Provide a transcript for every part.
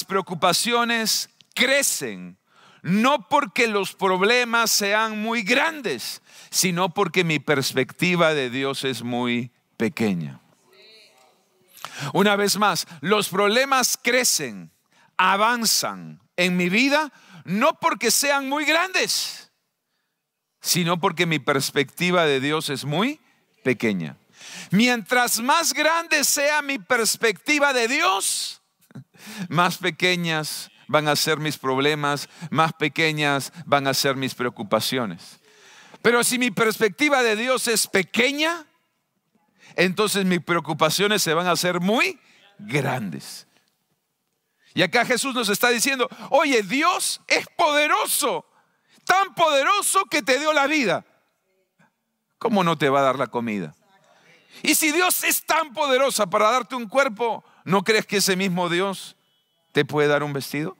preocupaciones crecen, no porque los problemas sean muy grandes, sino porque mi perspectiva de Dios es muy pequeña. Una vez más, los problemas crecen, avanzan en mi vida, no porque sean muy grandes, sino porque mi perspectiva de Dios es muy pequeña. Mientras más grande sea mi perspectiva de Dios, más pequeñas van a ser mis problemas, más pequeñas van a ser mis preocupaciones. Pero si mi perspectiva de Dios es pequeña, entonces mis preocupaciones se van a hacer muy grandes. Y acá Jesús nos está diciendo, oye, Dios es poderoso, tan poderoso que te dio la vida. ¿Cómo no te va a dar la comida? Y si Dios es tan poderosa para darte un cuerpo, ¿no crees que ese mismo Dios te puede dar un vestido?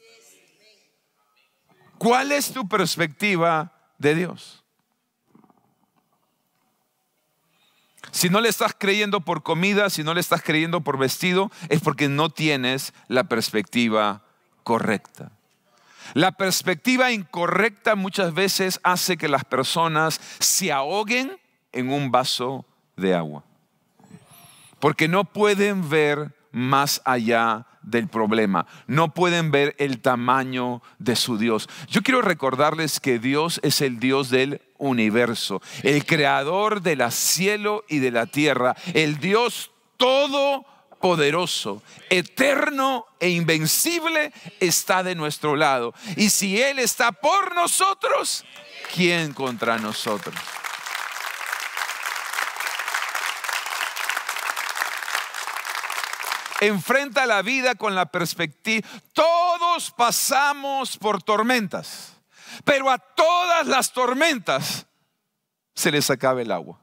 ¿Cuál es tu perspectiva de Dios? Si no le estás creyendo por comida, si no le estás creyendo por vestido, es porque no tienes la perspectiva correcta. La perspectiva incorrecta muchas veces hace que las personas se ahoguen en un vaso de agua, porque no pueden ver más allá del problema, no pueden ver el tamaño de su Dios. Yo quiero recordarles que Dios es el Dios del universo, el creador del cielo y de la tierra, el Dios todopoderoso, eterno e invencible, está de nuestro lado. Y si Él está por nosotros, ¿quién contra nosotros? Enfrenta la vida con la perspectiva. Todos pasamos por tormentas, pero a todas las tormentas se les acaba el agua.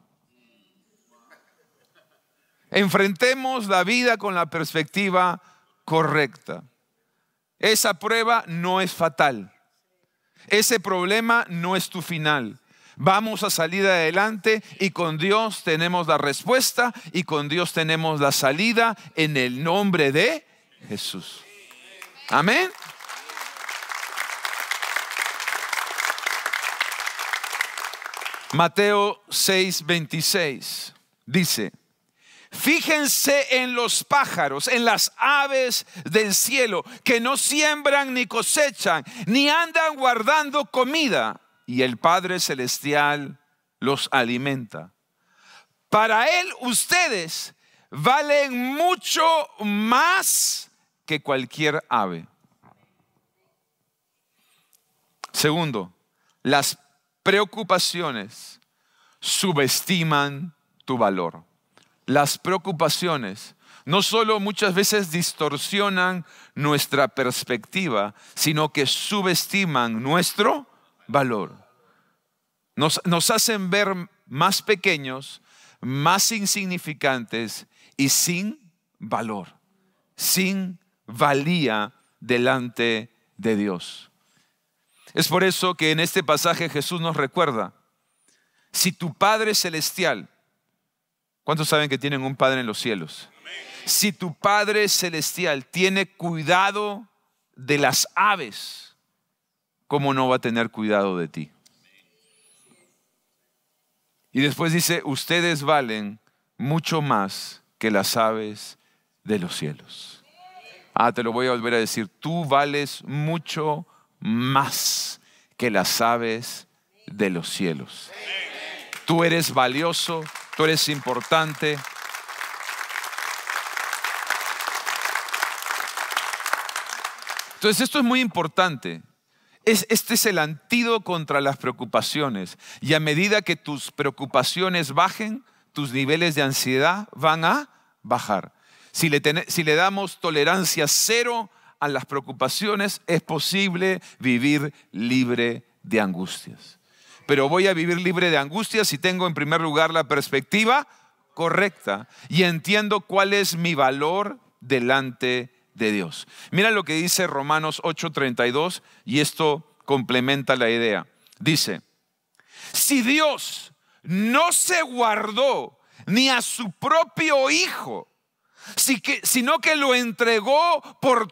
Enfrentemos la vida con la perspectiva correcta. Esa prueba no es fatal. Ese problema no es tu final. Vamos a salir adelante y con Dios tenemos la respuesta y con Dios tenemos la salida en el nombre de Jesús. Amén. Mateo 6:26 dice: fíjense en los pájaros, en las aves del cielo, que no siembran ni cosechan, ni andan guardando comida, y el Padre Celestial los alimenta. Para Él ustedes valen mucho más que cualquier ave. Segundo, las preocupaciones subestiman tu valor. Las preocupaciones no solo muchas veces distorsionan nuestra perspectiva, sino que subestiman nuestro valor. Nos hacen ver más pequeños, más insignificantes y sin valor, sin valía delante de Dios. Es por eso que en este pasaje Jesús nos recuerda: si tu Padre Celestial, ¿cuántos saben que tienen un Padre en los cielos? Si tu Padre Celestial tiene cuidado de las aves, ¿cómo no va a tener cuidado de ti? Y después dice: ustedes valen mucho más que las aves de los cielos. Te lo voy a volver a decir: tú vales mucho más que las aves de los cielos. Tú eres valioso, tú eres importante. Entonces esto es muy importante. Este es el antídoto contra las preocupaciones. Y a medida que tus preocupaciones bajen, tus niveles de ansiedad van a bajar. Si le damos tolerancia cero a las preocupaciones, es posible vivir libre de angustias. Pero voy a vivir libre de angustias si tengo en primer lugar la perspectiva correcta y entiendo cuál es mi valor delante de Dios. Mira lo que dice Romanos 8:32 y esto complementa la idea. Dice: si Dios no se guardó ni a su propio Hijo, sino que lo entregó por